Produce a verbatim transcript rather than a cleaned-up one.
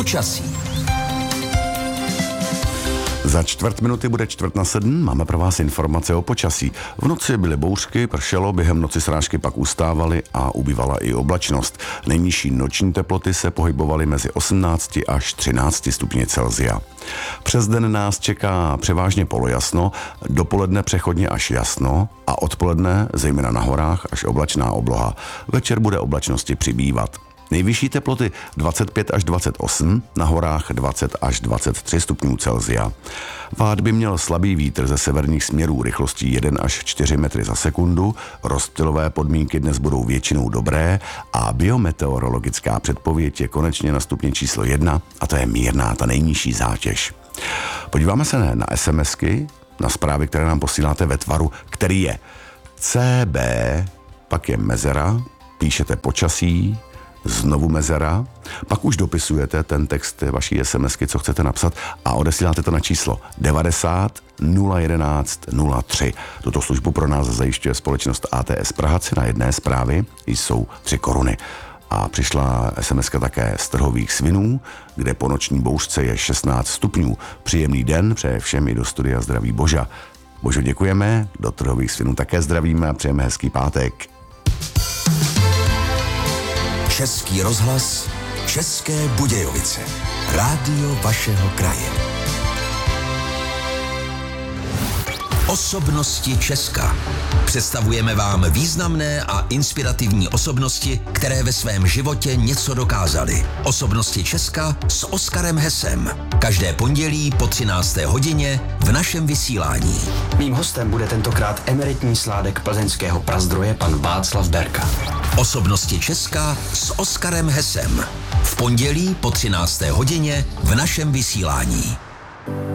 Počasí. Za čtvrt minuty bude čtvrt na sedm, máme pro vás informace o počasí. V noci byly bouřky, pršelo, během noci srážky pak ustávaly a ubývala i oblačnost. Nejnižší noční teploty se pohybovaly mezi osmnácti až třinácti stupni Celsia. Přes den nás čeká převážně polojasno, dopoledne přechodně až jasno a odpoledne, zejména na horách, až oblačná obloha. Večer bude oblačnosti přibývat. Nejvyšší teploty dvacet pět až dvacet osm, na horách dvacet až dvacet tři stupňů Celsia. Vát by měl slabý vítr ze severních směrů rychlostí jedna až čtyři metry za sekundu, rozptylové podmínky dnes budou většinou dobré a biometeorologická předpověď je konečně na stupni číslo jedna a to je mírná, ta nejnižší zátěž. Podíváme se na SMSky, na zprávy, které nám posíláte ve tvaru, který je C B, pak je mezera, píšete počasí, znovu mezera, pak už dopisujete ten text vaší SMSky, co chcete napsat a odesíláte to na číslo devadesát nula jedenáct nula tři. Tuto službu pro nás zajišťuje společnost A T S Praha, cena jedné zprávy jsou tři koruny. A přišla SMSka také z Trhových Svinů, kde po noční bouřce je šestnáct stupňů. Příjemný den přeje všem i do studia zdraví Boža. Božo, děkujeme, do Trhových Svinů také zdravíme a přejeme hezký pátek. Český rozhlas, České Budějovice. Rádio vašeho kraje. Osobnosti Česka. Představujeme vám významné a inspirativní osobnosti, které ve svém životě něco dokázaly. Osobnosti Česka s Oskarem Hesem. Každé pondělí po třinácté hodině v našem vysílání. Mým hostem bude tentokrát emeritní sládek plzeňského prazdroje pan Václav Berka. Osobnosti Česka s Oskarem Hesem. V pondělí po třinácté hodině v našem vysílání.